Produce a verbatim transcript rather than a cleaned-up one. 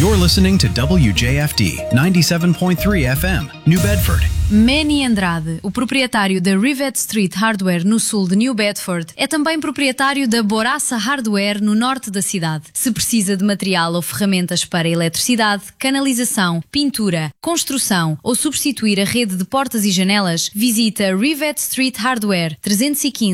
You're listening to W J F D ninety-seven point three F M, New Bedford. Manny Andrade, o proprietário da Rivet Street Hardware no sul de New Bedford, é também proprietário da Boraça Hardware no norte da cidade. Se precisa de material ou ferramentas para eletricidade, canalização, pintura, construção ou substituir a rede de portas e janelas, visita Rivet Street Hardware trezentos e quinze